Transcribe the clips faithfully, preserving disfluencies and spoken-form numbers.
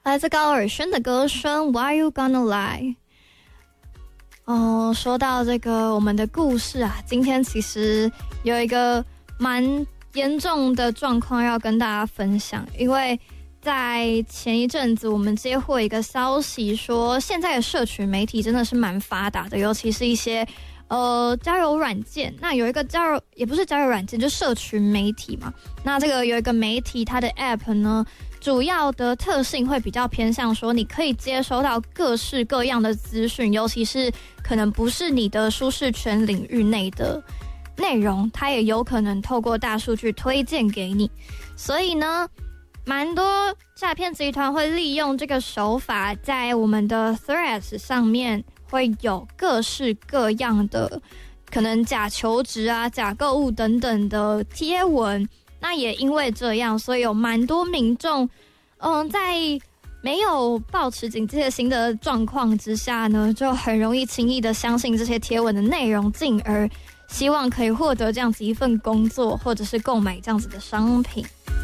来自高尔宣的歌声 Why You Gonna Lie。 哦，说到这个我们的故事啊，今天其实有一个蛮严重的状况要跟大家分享，因为在前一阵子我们接获一个消息说，现在的社群媒体真的是蛮发达的，尤其是一些呃交友软件。那有一个交友也不是交友软件，就社群媒体嘛。那这个有一个媒体，它的 app 呢，主要的特性会比较偏向说，你可以接收到各式各样的资讯，尤其是可能不是你的舒适圈领域内的内容，它也有可能透过大数据推荐给你。所以呢，蛮多诈骗集团会利用这个手法，在我们的 Threads 上面会有各式各样的可能假求职啊、假购物等等的贴文。那也因为这样，所以有蛮多民众，嗯，在没有抱持警戒心的状况之下呢，就很容易轻易的相信这些贴文的内容，进而希望可以获得这样子一份工作，或者是购买这样子的商品。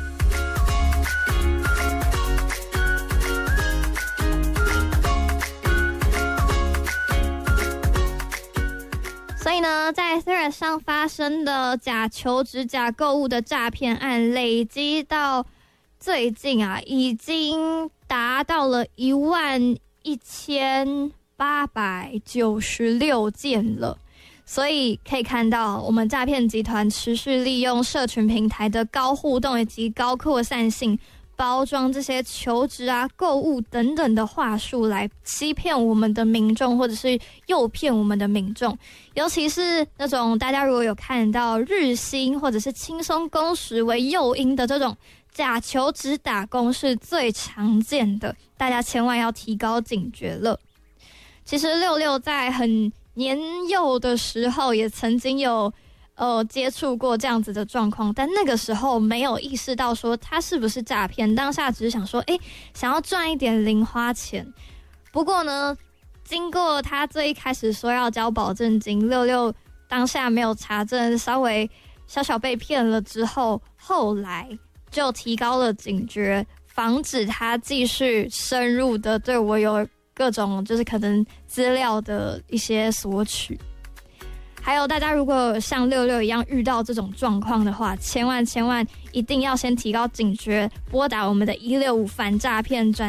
所以呢，在 Threads 上发生的假求职、假购物的诈骗案，累积到最近啊，已经达到了一万一千八百九十六件了。所以可以看到，我们诈骗集团持续利用社群平台的高互动以及高扩散性，包装这些求职啊、购物等等的话术，来欺骗我们的民众，或者是诱骗我们的民众。尤其是那种大家如果有看到日薪或者是轻松工时为诱因的这种假求职打工，是最常见的，大家千万要提高警觉了。其实六六在很年幼的时候也曾经有呃，接触过这样子的状况，但那个时候没有意识到说它是不是诈骗，当下只是想说，哎，想要赚一点零花钱。不过呢，经过他最一开始说要交保证金，六六当下没有查证，稍微小小被骗了之后，后来就提高了警觉，防止他继续深入的对我有各种就是可能资料的一些索取。还有大家如果像六六一样遇到这种状况的话，千万千万一定要先提高警觉，拨打我们的一六五反诈骗专